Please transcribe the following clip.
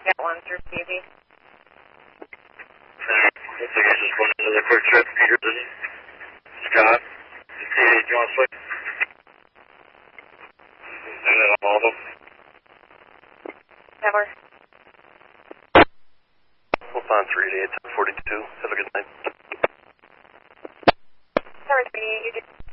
Got one through TV. I think I just went into the quick trip. Peter, this is Scott. Hey, do you want to switch? And then all of them. Never. We'll find 388 1042. Have a good night. Sorry, you did.